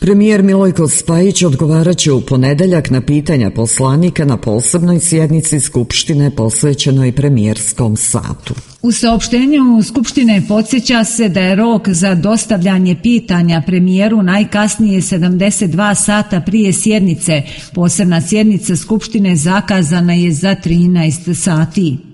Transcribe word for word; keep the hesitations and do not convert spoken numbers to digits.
Premijer Milojko Spajić odgovarat će u ponedeljak na pitanja poslanika na posebnoj sjednici Skupštine posvećenoj premijerskom satu. U saopštenju Skupštine podsjeća se da je rok za dostavljanje pitanja premijeru najkasnije sedamdeset dva sata prije sjednice. Posebna sjednica Skupštine zakazana je za trinaest sati.